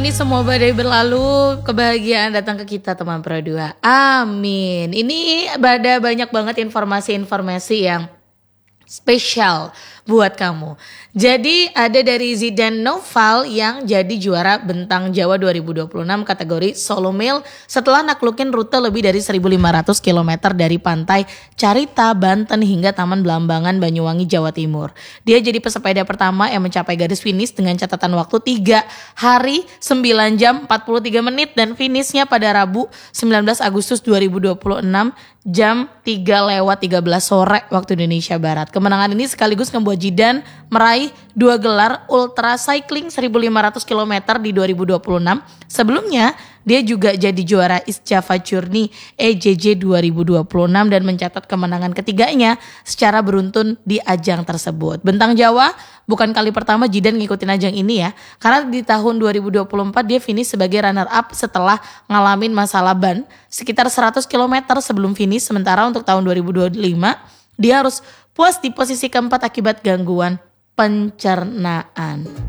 Ini semua badai berlalu, kebahagiaan datang ke kita teman Pro 2. Amin. Ini ada banyak banget informasi-informasi yang spesial buat kamu. Jadi ada dari Zidane Noval yang jadi juara Bentang Jawa 2026 kategori solo male setelah naklukin rute lebih dari 1.500 km dari pantai Carita, Banten hingga Taman Belambangan, Banyuwangi, Jawa Timur. Dia jadi pesepeda pertama yang mencapai garis finish dengan catatan waktu 3 hari 9 jam 43 menit dan finishnya pada Rabu 19 Agustus 2026 jam 3:13 sore waktu Indonesia Barat. Kemenangan ini sekaligus membuat Zidane meraih 2 gelar Ultra Cycling 1.500 km di 2026. Sebelumnya dia juga jadi juara East Java Journey EJJ 2026 dan mencatat kemenangan ketiganya secara beruntun di ajang tersebut. Bentang Jawa bukan kali pertama Zidane ngikutin ajang ini ya, karena di tahun 2024 dia finish sebagai runner up setelah ngalamin masalah ban sekitar 100 km sebelum finish. Sementara untuk tahun 2025 dia harus puas di posisi keempat akibat gangguan pencernaan.